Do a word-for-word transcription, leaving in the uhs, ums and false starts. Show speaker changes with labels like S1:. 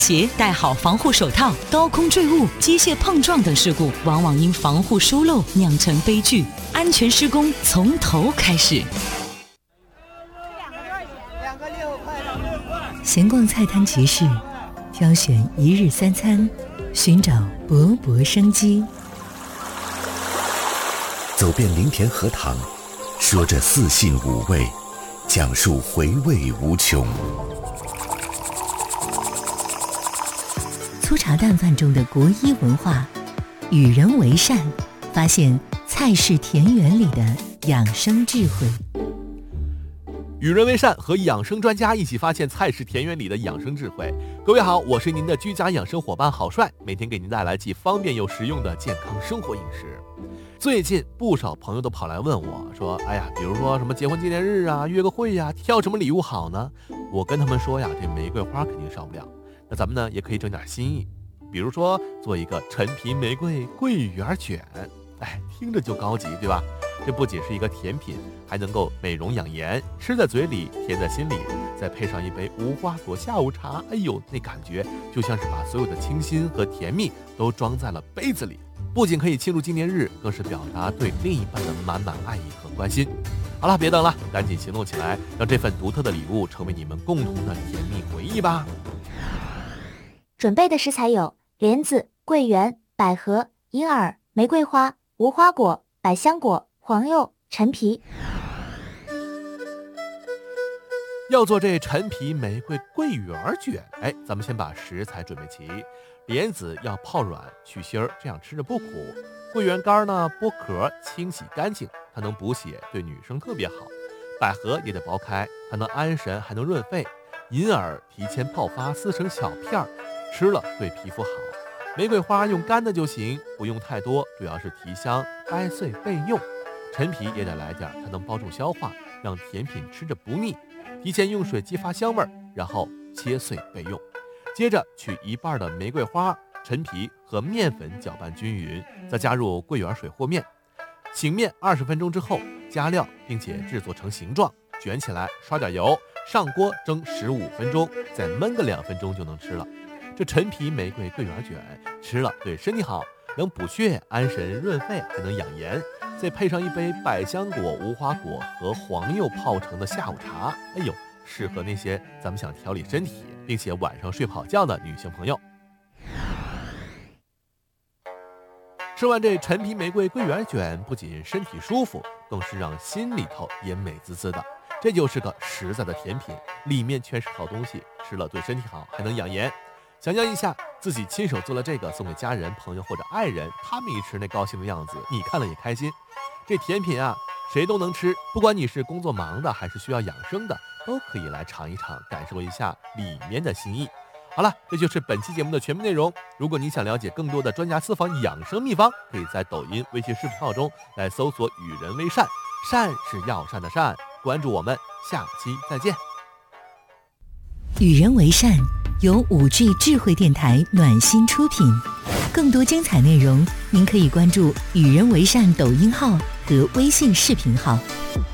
S1: 鞋戴好防护手套，高空坠物、机械碰撞等事故往往因防护疏漏酿成悲剧。安全施工从头开始。闲逛菜摊集市，挑选一日三餐，寻找勃勃生机。
S2: 走遍林田荷塘，说着四性五味，讲述回味无穷。
S1: 粗茶淡饭中的国医文化，与人为善，发现菜市田园里的养生智慧。
S3: 与人为善和养生专家一起发现菜市田园里的养生智慧。各位好，我是您的居家养生伙伴郝帅，每天给您带来既方便又实用的健康生活饮食。最近不少朋友都跑来问我说，哎呀，比如说什么结婚纪念日啊，约个会呀，挑什么礼物好呢？我跟他们说呀，这玫瑰花肯定少不了。那咱们呢也可以整点新意，比如说做一个陈皮玫瑰桂圆卷，哎，听着就高级，对吧？这不仅是一个甜品，还能够美容养颜，吃在嘴里，甜在心里，再配上一杯无花果下午茶，哎呦，那感觉就像是把所有的清新和甜蜜都装在了杯子里。不仅可以庆祝纪念日，更是表达对另一半的满满爱意和关心。好了，别等了，赶紧行动起来，让这份独特的礼物成为你们共同的甜蜜回忆吧。
S4: 准备的食材有莲子、桂圆、百合、银耳、玫瑰花、无花果、百香果、黄柚、陈皮。
S3: 要做这陈皮玫瑰桂圆卷，哎，咱们先把食材准备齐。莲子要泡软去芯儿，这样吃着不苦。桂圆干呢，剥壳清洗干净，它能补血，对女生特别好。百合也得剥开，它能安神，还能润肺。银耳提前泡发，撕成小片儿，吃了对皮肤好。玫瑰花用干的就行，不用太多，主要是提香，掰碎备用。陈皮也得来点，它能帮助消化，让甜品吃着不腻。提前用水激发香味，然后切碎备用。接着取一半的玫瑰花、陈皮和面粉搅拌均匀，再加入桂圆水和面。醒面二十分钟之后加料，并且制作成形状，卷起来，刷点油，上锅蒸十五分钟，再焖个两分钟就能吃了。这陈皮玫瑰桂圆卷吃了对身体好，能补血、安神、润肺，还能养颜。再配上一杯百香果、无花果和黄柚泡成的下午茶，哎呦，适合那些咱们想调理身体并且晚上睡不好觉的女性朋友。吃完这陈皮玫瑰桂圆卷，不仅身体舒服，更是让心里头也美滋滋的。这就是个实在的甜品，里面全是好东西，吃了对身体好，还能养颜。想象一下自己亲手做了这个，送给家人、朋友或者爱人，他们一吃那高兴的样子，你看了也开心。这甜品啊，谁都能吃，不管你是工作忙的还是需要养生的，都可以来尝一尝，感受一下里面的心意。好了，这就是本期节目的全部内容。如果你想了解更多的专家私房养生秘方，可以在抖音、微信视频号中来搜索“与人为善”，善是药膳的善。关注我们，下期再见。
S1: 与人为善由五 G 智慧电台暖心出品，更多精彩内容您可以关注“与人为善”抖音号和微信视频号。